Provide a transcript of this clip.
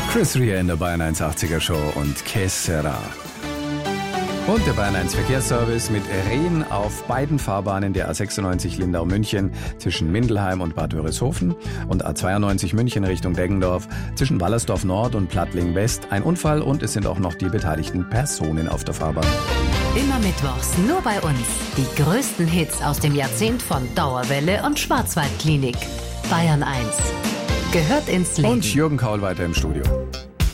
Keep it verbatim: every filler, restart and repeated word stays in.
Chris Rea in der Bayern eins achtziger Show und Que Sera. Und der Bayern eins Verkehrsservice mit Rehen auf beiden Fahrbahnen der A sechsundneunzig Lindau-München zwischen Mindelheim und Bad Wörishofen und A zweiundneunzig München Richtung Deggendorf zwischen Wallersdorf Nord und Plattling West. Ein Unfall und es sind auch noch die beteiligten Personen auf der Fahrbahn. Immer mittwochs nur bei uns. Die größten Hits aus dem Jahrzehnt von Dauerwelle und Schwarzwaldklinik. Bayern eins. Gehört ins Leben. Und Jürgen Kaul weiter im Studio.